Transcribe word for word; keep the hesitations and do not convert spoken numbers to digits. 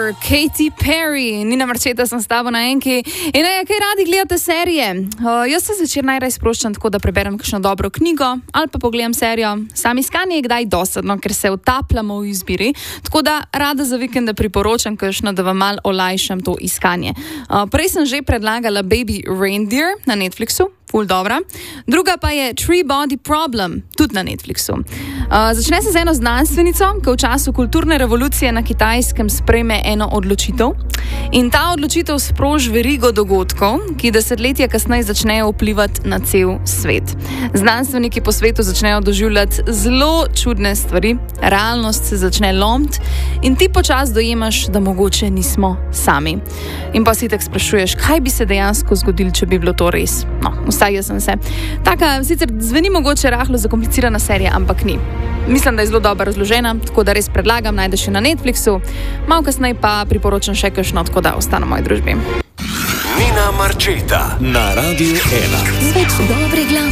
River, Katy Perry, Nina Marčeta sem s tabo na enki. In aj, kaj radi gledate serije? Uh, jaz se zvečer najraje sproščam tako, da preberem kakšno dobro knjigo ali pa pogledam serijo. Sam iskanje je kdaj dosadno, ker se utapljamo v izbiri, tako da rada za vikende priporočam kakšno, da vam mal olajšam to iskanje. Uh, prej sem že predlagala Baby Reindeer na Netflixu. Ful dobra. Druga pa je Three Body Problem, tudi na Netflixu. Uh, začne se z eno znanstvenico, ki v času kulturne revolucije na Kitajskem sprejme eno odločitev. In ta odločitev sproži verigo dogodkov, ki desetletja kasneje začnejo vplivati na cel svet. Znanstveniki po svetu začnejo doživljati zelo čudne stvari, realnost se začne lomiti in ti počas dojemaš, da mogoče nismo sami. In pa si tek sprašuješ, kaj bi se dejansko zgodilo, če bi bilo to res. No, vsaj jaz sem se. Taka, sicer zveni mogoče rahlo zakomplicirana serija, ampak ni. Mislim, da je zelo dobro razložena, tako da res predlagam, najdeš jo na Netflixu. Malo kasneje pa priporočam še kakšno, tako da ostane v moji družbi. Nina Marčeta na Radiu ena. Več dobre glasbe.